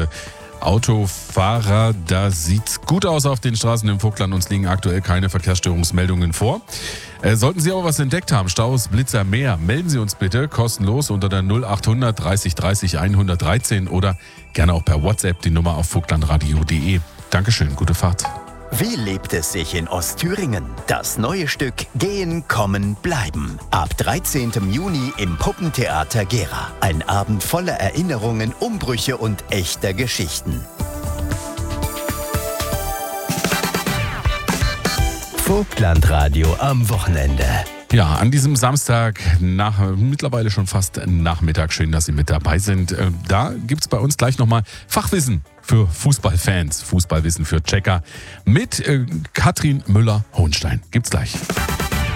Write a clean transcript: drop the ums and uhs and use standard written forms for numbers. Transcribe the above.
liebe Autofahrer, da sieht's gut aus auf den Straßen im Vogtland. Uns liegen aktuell keine Verkehrsstörungsmeldungen vor. Sollten Sie aber was entdeckt haben, Staus, Blitzer, mehr, melden Sie uns bitte kostenlos unter der 0800 30 30 113 oder gerne auch per WhatsApp die Nummer auf vogtlandradio.de. Dankeschön, gute Fahrt. Wie lebt es sich in Ostthüringen? Das neue Stück Gehen, Kommen, Bleiben. Ab 13. Juni im Puppentheater Gera. Ein Abend voller Erinnerungen, Umbrüche und echter Geschichten. Vogtlandradio am Wochenende. Ja, an diesem Samstag, mittlerweile schon fast Nachmittag, schön, dass Sie mit dabei sind. Da gibt's bei uns gleich nochmal Fachwissen für Fußballfans, Fußballwissen für Checker mit Katrin Müller-Hohenstein. Gibt's gleich.